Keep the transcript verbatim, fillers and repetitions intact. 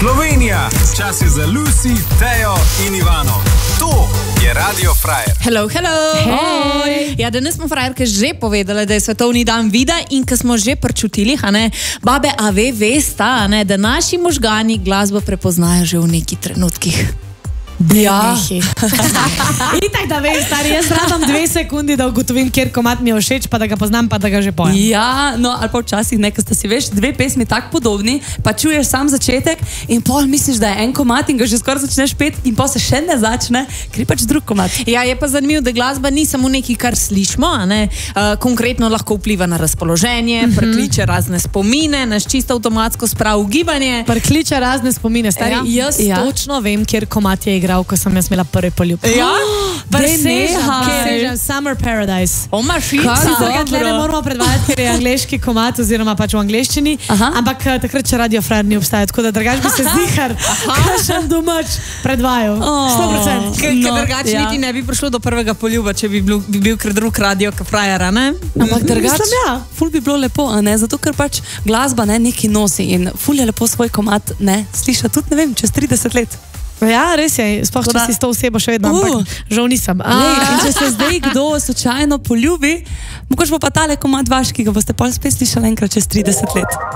Slovenija, čas je za Lucy, Tejo in Ivano. To je Radio Frajer. Hello, hello. Hej. Ja, danes smo frajerke že povedali, da je svetovni dan vida in ko smo že prčutili, a ne, babe, a ve, vesta, a ne, da naši možgani glasbo prepoznajo že v nekih trenutkih. Ja. Itak da veš, stari, jaz rabam dve sekundi, da ugotovim, kjer komad mi je všeč, pa da ga poznam, pa da ga že pojem. Ja, no, ali pa včasih nekaj sta si, veš, dve pesmi tako podobni, pa čuješ sam začetek in pol misliš, da je en komad in ga že skoraj začneš pet in pol se še ne začne, ker je pač drug komad. Ja, je pa zanimivo, da glasba ni samo nekaj, kar slišimo, a ne, uh, konkretno lahko vpliva na razpoloženje, mm-hmm. prekliče razne spomine, nas čisto avtomatsko spravi v gibanje. Prekliče razne spomine, stari, ja. Jaz ja. točno vem, kjer komad je igral, ko sem jaz imela prvi poljub. Ja? Presežem, Summer Paradise. O, mašica. Sicer ga tle ne moramo predvajati, ker je angleški komad, oziroma pač v angleščini, Aha. ampak takrat še Radio Frajer ni obstajal, tako da drugač bi se zihar kakšen domač predvajal. sto procent. Ker No, drugač ja. niti ne bi prišlo do prvega poljuba, če bi bil, bi bil ker drug radio Frajera, ne? Ampak drugač, Mislim, ja. ful bi bilo lepo, a ne, zato ker pač glasba ne neki nosi in ful je lepo svoj komad, ne, sliša tudi, ne vem, čez trideset let. Ja, res je, sploh če si s to osebo še vedno, ampak Uh. žal nisem. Lej, in če se zdaj kdo slučajno poljubi, mogoče bo pa tale komad vaš, ki ga boste pol spet slišali enkrat čez trideset let.